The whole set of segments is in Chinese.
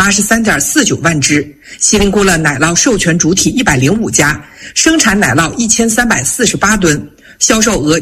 83.49万只，锡林郭勒奶酪授权主体105家，生产奶酪1348吨，销售额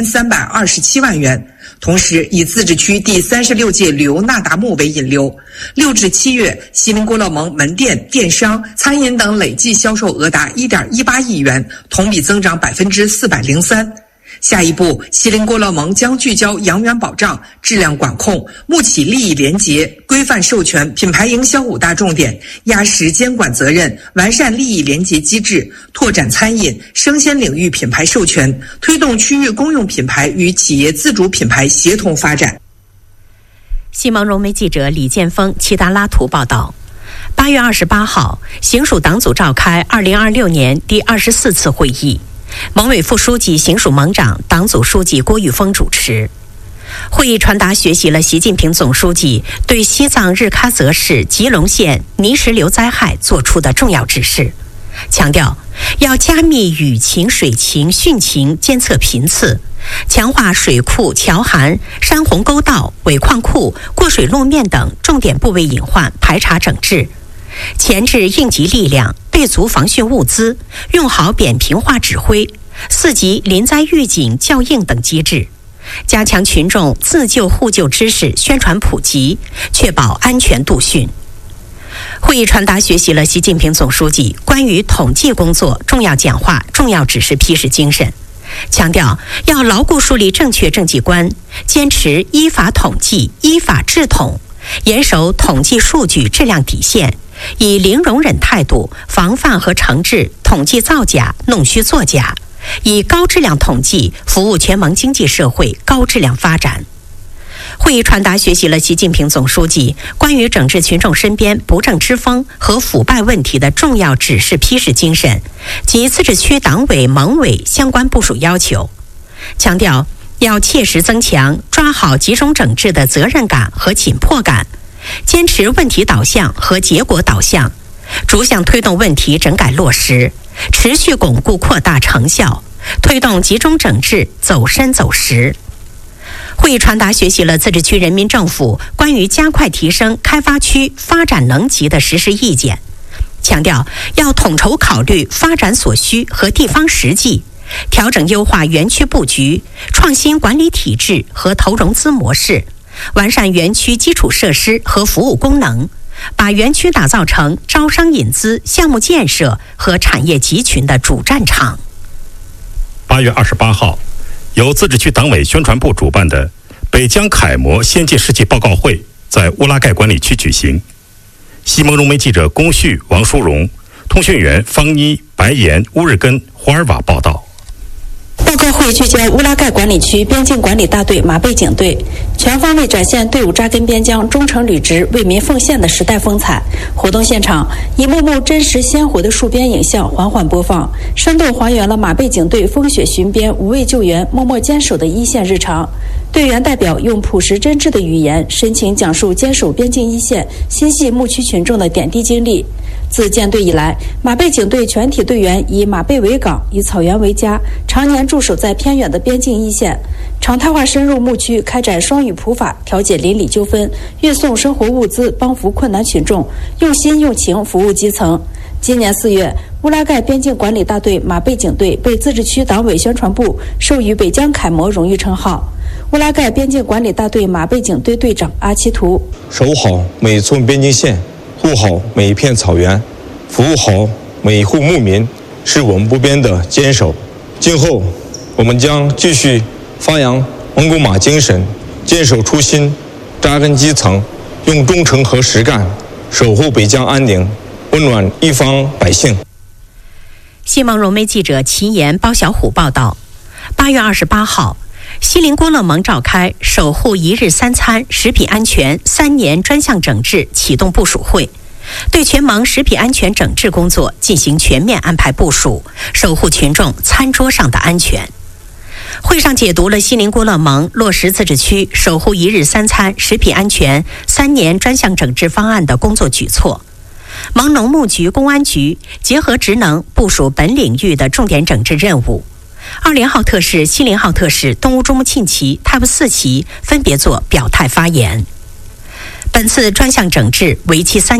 9327万元。同时，以自治区第36届旅游那达慕为引流，6至7月，锡林郭勒盟门店、电商、餐饮等累计销售额达1.18亿元，同比增长403%。下一步，锡林郭勒盟将聚焦养源保障、质量管控、牧企利益联结、规范授权、品牌营销5大重点，压实监管责任，完善利益联结机制，拓展餐饮、生鲜领域品牌授权，推动区域公用品牌与企业自主品牌协同发展。 西蒙融媒记者李建峰、齐达拉图报道。8月28号，行署党组召开2026年第24次会议。盟委副书记、行署盟长、党组书记郭玉峰主持。会议传达学习了习近平总书记对西藏日喀则市吉隆县泥石流灾害作出的重要指示，强调要加密雨情、水情、汛情监测频次，强化水库、桥涵、山洪沟道、尾矿库、过水路面等重点部位隐患排查整治，前置应急力量，备足防汛物资，用好扁平化指挥、4级临灾预警校应等机制，加强群众自救互救知识宣传普及，确保安全度汛。会议传达学习了习近平总书记关于统计工作重要讲话、重要指示批示精神，强调要牢固树立正确政绩观，坚持依法统计、依法治统，严守统计数据质量底线，以零容忍态度防范和惩治统计造假、弄虚作假，以高质量统计服务全盟经济社会高质量发展。会议传达学习了习近平总书记关于整治群众身边不正之风和腐败问题的重要指示批示精神及自治区党委、盟委相关部署要求，强调要切实增强抓好集中整治的责任感和紧迫感，坚持问题导向和结果导向，逐项推动问题整改落实，持续巩固扩大成效，推动集中整治走深走实。会议传达学习了自治区人民政府关于加快提升开发区发展能级的实施意见，强调要统筹考虑发展所需和地方实际，调整优化园区布局，创新管理体制和投融资模式，完善园区基础设施和服务功能，把园区打造成招商引资、项目建设和产业集群的主战场。 8月28号，由自治区党委宣传部主办的北疆楷模先进事迹报告会在乌拉盖管理区举行。西蒙融媒记者龚旭、王淑荣，通讯员方妮、白岩、乌日根、霍尔瓦报道。 报告会聚焦乌拉盖管理区边境管理大队马背警队，全方位展现队伍扎根边疆、忠诚履职、为民奉献的时代风采。活动现场，一幕幕真实鲜活的戍边影像缓缓播放，生动还原了马背警队风雪巡边、无畏救援、默默坚守的一线日常。队员代表用朴实真挚的语言，深情讲述坚守边境一线、心系牧区群众的点滴经历。自建队以来，马背警队全体队员以马背为港，以草原为家，常年驻守在偏远的边境一线，常态化深入牧区，开展双语普法，调解邻里纠纷，运送生活物资，帮扶困难群众，用心用情服务基层。今年4月，乌拉盖边境管理大队马背警队被自治区党委宣传部授予北疆楷模荣誉称号。乌拉盖边境管理大队马背警队队长阿奇图： 守好每寸边境线，护好每一片草原，服务好每一户牧民，是我们不变的坚守。今后我们将继续发扬蒙古马精神，坚守初心，扎根基层，用忠诚和实干守护北疆安宁，温暖一方百姓。 西蒙融媒记者齐岩、包小虎报道。8月28号，锡林郭勒盟召开守护一日三餐食品安全3年专项整治启动部署会，对全盟食品安全整治工作进行全面安排部署，守护群众餐桌上的安全。会上解读了锡林郭勒盟落实自治区守护一日三餐食品安全3年专项整治方案的工作举措。盟农牧局、公安局结合职能部署本领域的重点整治任务。20号特使、70号特使东乌珠穆沁旗、泰布四旗分别作表态发言。本次专项整治为期3